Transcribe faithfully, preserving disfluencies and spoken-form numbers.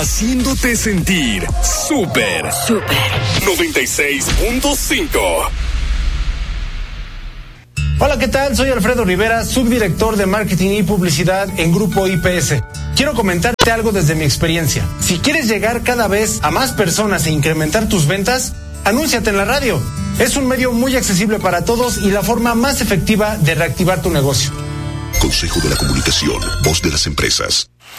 Haciéndote sentir súper. Súper. noventa y seis punto cinco. Hola, ¿qué tal? Soy Alfredo Rivera, subdirector de Marketing y Publicidad en Grupo I P S. Quiero comentarte algo desde mi experiencia. Si quieres llegar cada vez a más personas e incrementar tus ventas, anúnciate en la radio. Es un medio muy accesible para todos y la forma más efectiva de reactivar tu negocio. Consejo de la Comunicación, voz de las empresas.